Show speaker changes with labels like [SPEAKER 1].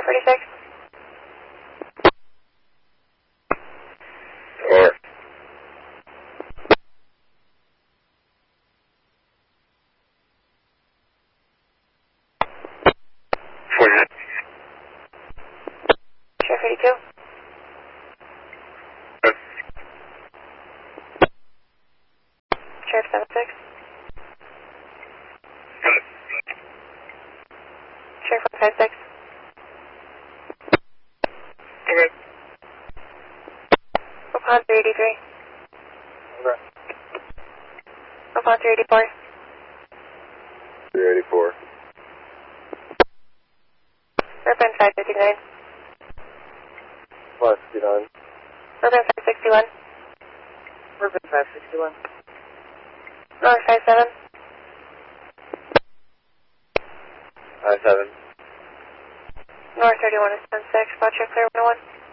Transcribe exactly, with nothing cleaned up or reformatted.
[SPEAKER 1] forty-six.
[SPEAKER 2] Or. forty-nine.
[SPEAKER 1] Sheriff eighty-two. Sheriff seventy-six. Sheriff one fifty-six.
[SPEAKER 2] Okay.
[SPEAKER 1] Upon three eighty-three.
[SPEAKER 2] Okay.
[SPEAKER 1] Upon three eighty-four.
[SPEAKER 2] three eighty-four.
[SPEAKER 1] Urban five fifty-nine.
[SPEAKER 2] five fifty-nine.
[SPEAKER 1] Urban five sixty-one.
[SPEAKER 3] Urban five sixty-one.
[SPEAKER 1] North five seven.
[SPEAKER 2] five seven.
[SPEAKER 1] North thirty-one is ten six. Spot check clear one oh one.